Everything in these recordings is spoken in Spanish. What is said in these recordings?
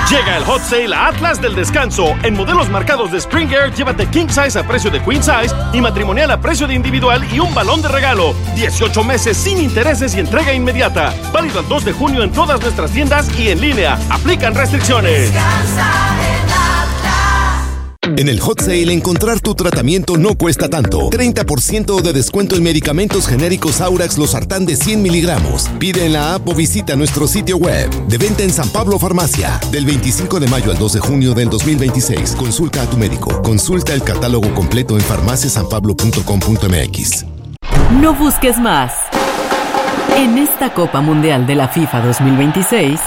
Llega el Hot Sale a Atlas del Descanso. En modelos marcados de Springer, llévate King Size a precio de Queen Size y matrimonial a precio de individual y un balón de regalo. 18 meses sin intereses y entrega inmediata. Válido el 2 de junio en todas nuestras tiendas y en línea. Aplican restricciones. En el Hot Sale, encontrar tu tratamiento no cuesta tanto. 30% de descuento en medicamentos genéricos Aurax Losartán de 100 miligramos. Pide en la app o visita nuestro sitio web. De venta en San Pablo Farmacia. Del 25 de mayo al 2 de junio del 2026. Consulta a tu médico. Consulta el catálogo completo en farmaciasanpablo.com.mx. No busques más. En esta Copa Mundial de la FIFA 2026,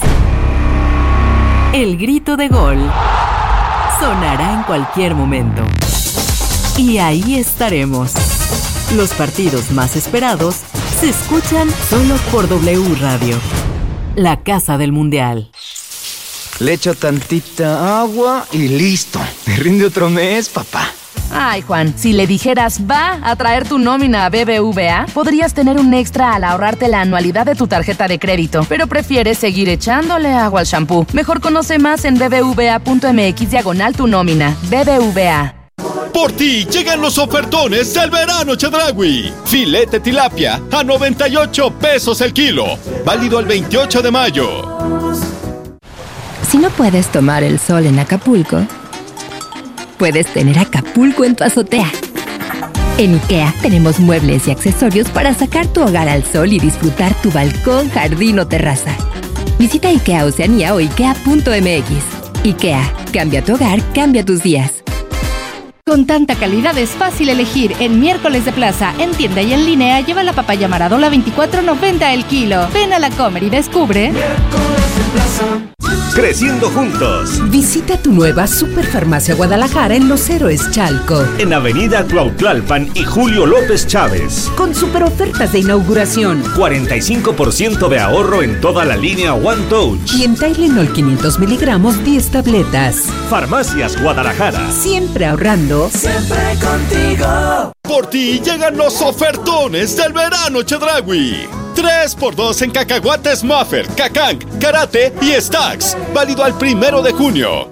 el grito de gol sonará en cualquier momento. Y ahí estaremos. Los partidos más esperados se escuchan solo por W Radio, la casa del Mundial. Le echo tantita agua y listo. Me rinde otro mes, papá. Ay, Juan, si le dijeras va a traer tu nómina a BBVA, podrías tener un extra al ahorrarte la anualidad de tu tarjeta de crédito, pero prefieres seguir echándole agua al shampoo. Mejor conoce más en bbva.mx/tu nómina. BBVA. Por ti llegan los ofertones del verano Chedraui. Filete tilapia a 98 pesos el kilo. Válido el 28 de mayo. Si no puedes tomar el sol en Acapulco, puedes tener Acapulco en tu azotea. En IKEA tenemos muebles y accesorios para sacar tu hogar al sol y disfrutar tu balcón, jardín o terraza. Visita IKEA Oceanía o ikea.mx. IKEA, cambia tu hogar, cambia tus días. Con tanta calidad es fácil elegir. En Miércoles de Plaza, en tienda y en línea, lleva la papaya Maradola 24.90 el kilo. Ven a la Comer y descubre. Miércoles de Plaza. Creciendo juntos. Visita tu nueva Superfarmacia Guadalajara en Los Héroes Chalco. En Avenida Cuautlalpan y Julio López Chávez. Con super ofertas de inauguración. 45% de ahorro en toda la línea One Touch. Y en Tylenol 500 miligramos 10 tabletas. Farmacias Guadalajara. Siempre ahorrando. Siempre contigo. Por ti llegan los ofertones del verano Chedraui. 3x2 en cacahuates Muffer, Cacang, Karate y Stacks. Válido al 1 de junio.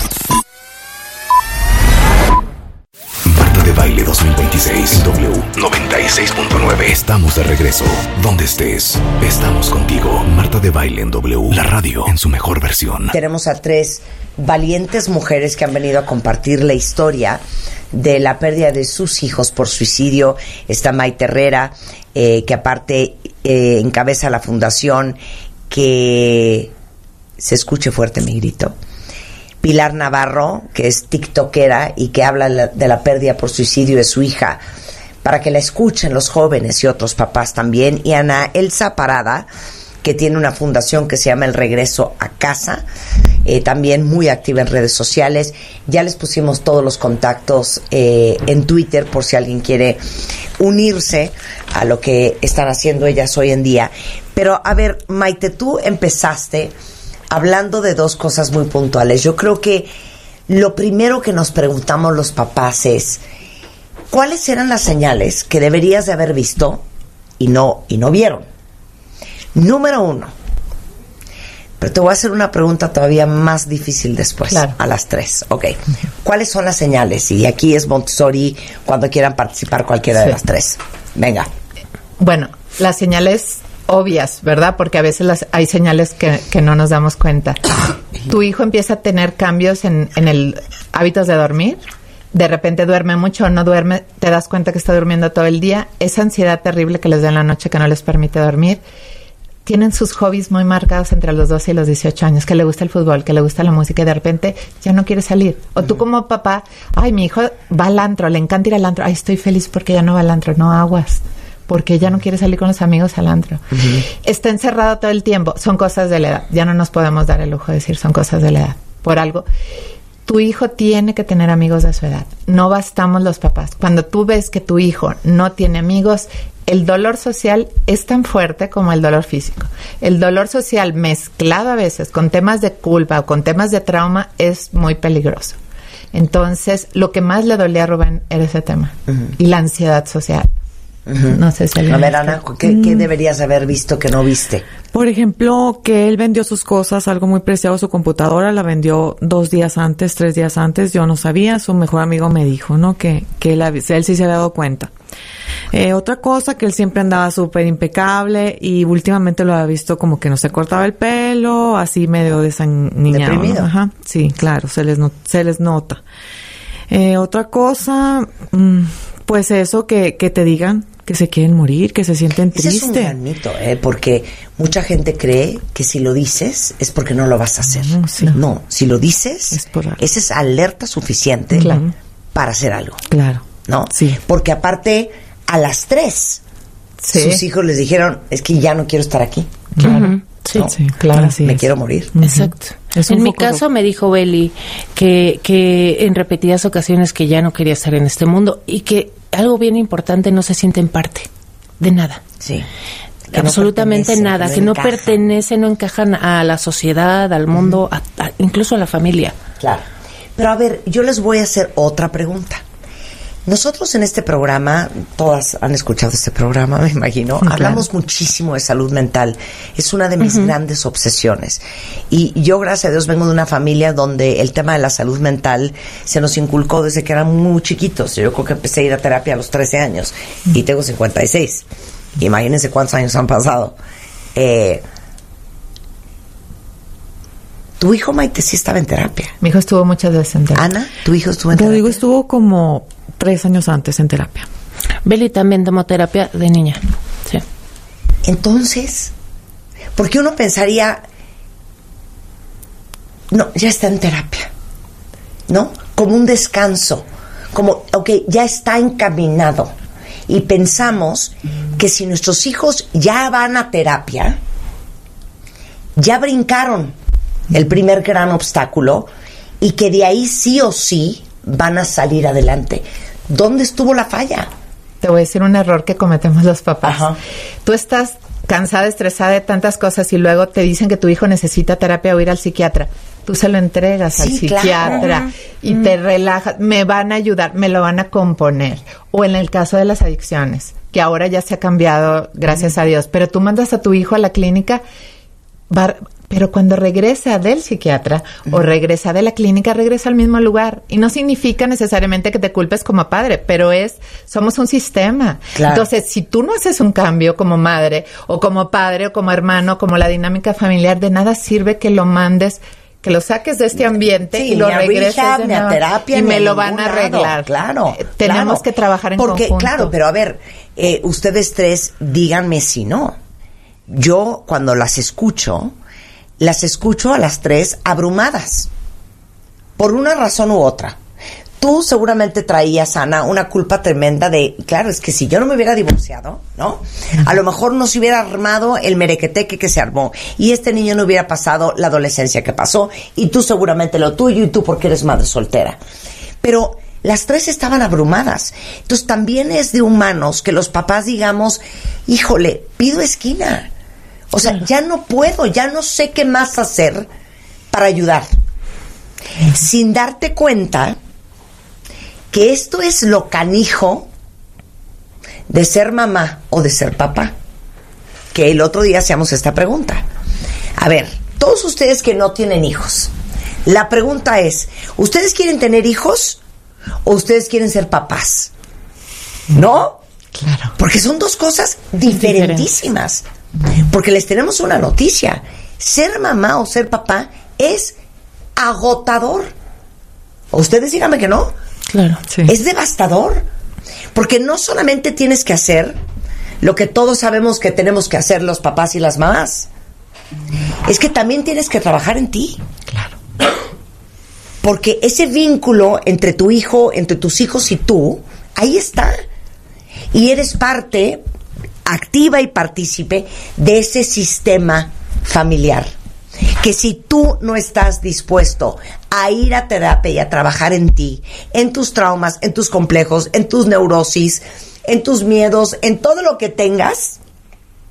Marta de Baile 2026 en W 96.9. Estamos de regreso. Donde estés, estamos contigo. Marta de Baile en W, la radio en su mejor versión. Tenemos a 3 valientes mujeres que han venido a compartir la historia de la pérdida de sus hijos por suicidio. Está Maite Herrera, que aparte encabeza la fundación Que se escuche fuerte mi grito. Pilar Navarro, que es tiktokera y que habla de la pérdida por suicidio de su hija, para que la escuchen los jóvenes y otros papás también. Y Ana Elsa Parada, que tiene una fundación que se llama El Regreso a Casa, también muy activa en redes sociales. Ya les pusimos todos los contactos en Twitter por si alguien quiere unirse a lo que están haciendo ellas hoy en día. Pero a ver, Maite, tú empezaste hablando de 2 cosas muy puntuales. Yo creo que lo primero que nos preguntamos los papás es ¿cuáles eran las señales que deberías de haber visto y no vieron? Número 1. Pero te voy a hacer una pregunta todavía más difícil después, claro, a las 3. Ok. ¿Cuáles son las señales? Y aquí es Montessori cuando quieran participar cualquiera de las 3. Venga. Bueno, las señales obvias, ¿verdad? Porque a veces hay señales que no nos damos cuenta. Tu hijo empieza a tener cambios en el hábitos de dormir. De repente duerme mucho o no duerme, te das cuenta que está durmiendo todo el día. Esa ansiedad terrible que les da en la noche que no les permite dormir. Tienen sus hobbies muy marcados entre los 12 y los 18 años, que le gusta el fútbol, que le gusta la música y de repente ya no quiere salir. O tú como papá, ay, mi hijo va al antro, le encanta ir al antro. Ay, estoy feliz porque ya no va al antro. No, aguas, porque ya no quiere salir con los amigos al antro. Está encerrado todo el tiempo. Son cosas de la edad. Ya no nos podemos dar el lujo de decir son cosas de la edad. Por algo, tu hijo tiene que tener amigos de su edad. No bastamos los papás. Cuando tú ves que tu hijo no tiene amigos, el dolor social es tan fuerte como el dolor físico. El dolor social mezclado a veces con temas de culpa o con temas de trauma es muy peligroso. Entonces, lo que más le dolía a Rubén era ese tema y la ansiedad social. No sé si A ver, Ana, ¿qué deberías haber visto que no viste? Por ejemplo, que él vendió sus cosas, algo muy preciado, su computadora, la vendió 2 días antes, 3 días antes. Yo no sabía, su mejor amigo me dijo, ¿no? Que él sí se había dado cuenta. Otra cosa, que él siempre andaba súper impecable y últimamente lo había visto como que no se cortaba el pelo, así medio desaniñado. Deprimido. ¿No? Ajá, sí, claro, se les nota. Otra cosa, pues eso, que te digan que se quieren morir, que se sienten tristes. Ese es un gran mito, porque mucha gente cree que si lo dices es porque no lo vas a hacer. No, si lo dices, esa es alerta suficiente para hacer algo. Claro. ¿No? Sí. Porque aparte, a las 3, sus hijos les dijeron, es que ya no quiero estar aquí. Claro. Sí, ¿no? sí, claro. Me quiero morir. Exacto. En mi caso me dijo Beli que en repetidas ocasiones que ya no quería estar en este mundo y que algo bien importante, no se siente en parte de nada. Sí. Absolutamente no nada, que no pertenece, no encajan a la sociedad, al mundo, incluso a la familia. Claro. Pero a ver, yo les voy a hacer otra pregunta. Nosotros en este programa, todas han escuchado este programa, me imagino, hablamos muchísimo de salud mental. Es una de mis grandes obsesiones. Y yo, gracias a Dios, vengo de una familia donde el tema de la salud mental se nos inculcó desde que éramos muy chiquitos. Yo creo que empecé a ir a terapia a los 13 años y tengo 56. Imagínense cuántos años han pasado. ¿Tu hijo, Maite, sí estaba en terapia? Mi hijo estuvo muchas veces en terapia. Ana, ¿tu hijo estuvo en terapia? Rodrigo estuvo como 3 años antes en terapia. Beli también tomó terapia de niña. Sí. Entonces, porque uno pensaría, no, ya está en terapia, ¿no? Como un descanso, como, ya está encaminado. Y pensamos que si nuestros hijos ya van a terapia, ya brincaron el primer gran obstáculo y que de ahí sí o sí van a salir adelante. ¿Dónde estuvo la falla? Te voy a decir un error que cometemos los papás. Ajá. Tú estás cansada, estresada de tantas cosas y luego te dicen que tu hijo necesita terapia o ir al psiquiatra. Tú se lo entregas al psiquiatra, claro, y te relajas. Me van a ayudar, me lo van a componer. O en el caso de las adicciones, que ahora ya se ha cambiado, gracias a Dios. Pero tú mandas a tu hijo a la clínica, pero cuando regresa del psiquiatra o regresa de la clínica, regresa al mismo lugar. Y no significa necesariamente que te culpes como padre, pero somos un sistema. Claro. Entonces, si tú no haces un cambio como madre o como padre o como hermano, como la dinámica familiar, de nada sirve que lo mandes, que lo saques de este ambiente y lo regreses rehab, ni a terapia, y ni me a lo van a arreglar. Lado. Claro. Tenemos que trabajar en conjunto. Claro, pero a ver, ustedes 3, díganme si no. Yo, cuando las escucho a las 3 abrumadas, por una razón u otra. Tú seguramente traías, Ana, una culpa tremenda de, claro, es que si yo no me hubiera divorciado, ¿no? A lo mejor no se hubiera armado el merequeteque que se armó, y este niño no hubiera pasado la adolescencia que pasó, y tú seguramente lo tuyo, y tú porque eres madre soltera. Pero las 3 estaban abrumadas. Entonces también es de humanos que los papás digamos, híjole, pido esquina. O sea, ya no puedo, ya no sé qué más hacer para ayudar. Sin darte cuenta que esto es lo canijo de ser mamá o de ser papá. Que el otro día hacíamos esta pregunta. A ver, todos ustedes que no tienen hijos, la pregunta es, ¿ustedes quieren tener hijos o ustedes quieren ser papás? ¿No? Claro. Porque son dos cosas diferentísimas. Porque les tenemos una noticia. Ser mamá o ser papá es agotador. ¿O ustedes díganme que no? Claro, sí. Es devastador. Porque no solamente tienes que hacer lo que todos sabemos que tenemos que hacer los papás y las mamás. Es que también tienes que trabajar en ti. Claro. Porque ese vínculo entre tu hijo, entre tus hijos y tú, ahí está. Y eres parte activa y partícipe de ese sistema familiar. Que si tú no estás dispuesto a ir a terapia y a trabajar en ti, en tus traumas, en tus complejos, en tus neurosis, en tus miedos, en todo lo que tengas,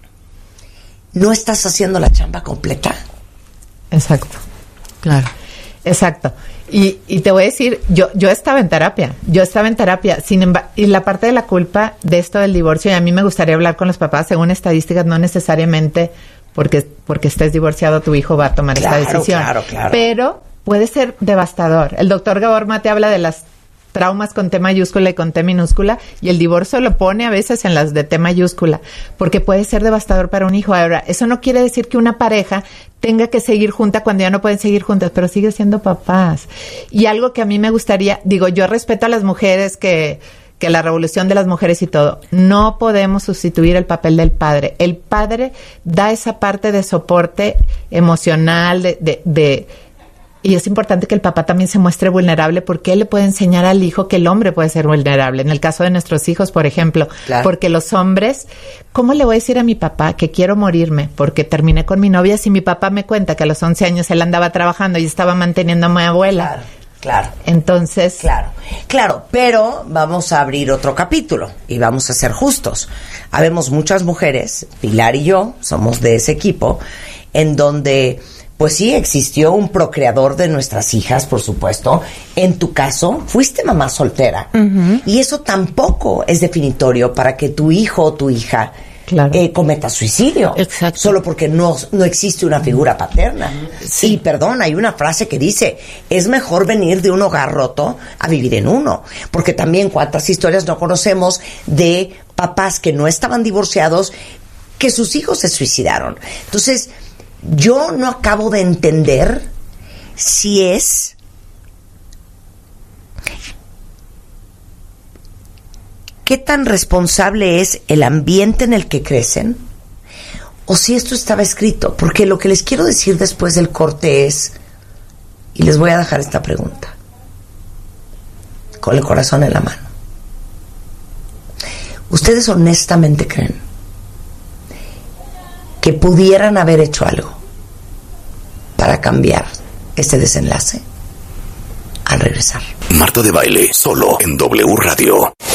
no estás haciendo la chamba completa. Exacto. Claro. Exacto. Y te voy a decir, yo estaba en terapia, sin embargo, y la parte de la culpa de esto del divorcio, y a mí me gustaría hablar con los papás, según estadísticas, no necesariamente porque estés divorciado tu hijo va a tomar esta decisión. Claro. Pero puede ser devastador. El doctor Gabor Mate habla de las traumas con T mayúscula y con T minúscula, y el divorcio lo pone a veces en las de T mayúscula, porque puede ser devastador para un hijo. Ahora, eso no quiere decir que una pareja tenga que seguir junta cuando ya no pueden seguir juntas, pero sigue siendo papás. Y algo que a mí me gustaría, yo respeto a las mujeres, que la revolución de las mujeres y todo, no podemos sustituir el papel del padre. El padre da esa parte de soporte emocional, y es importante que el papá también se muestre vulnerable, porque él le puede enseñar al hijo que el hombre puede ser vulnerable. En el caso de nuestros hijos, por ejemplo, porque los hombres, ¿cómo le voy a decir a mi papá que quiero morirme porque terminé con mi novia si mi papá me cuenta que a los 11 años él andaba trabajando y estaba manteniendo a mi abuela? Claro. Entonces... Claro, pero vamos a abrir otro capítulo y vamos a ser justos. Habemos muchas mujeres, Pilar y yo, somos de ese equipo, en donde... Pues sí, existió un procreador de nuestras hijas, por supuesto. En tu caso, fuiste mamá soltera. Uh-huh. Y eso tampoco es definitorio para que tu hijo o tu hija cometa suicidio. Exacto. Solo porque no existe una figura paterna. Sí. Y perdón, hay una frase que dice, es mejor venir de un hogar roto a vivir en uno. Porque también cuántas historias no conocemos de papás que no estaban divorciados, que sus hijos se suicidaron. Entonces... yo no acabo de entender si es qué tan responsable es el ambiente en el que crecen o si esto estaba escrito, porque lo que les quiero decir después del corte es, y les voy a dejar esta pregunta con el corazón en la mano, ¿ustedes honestamente creen que pudieran haber hecho algo para cambiar este desenlace? Al regresar. Marta de Baile, solo en W Radio.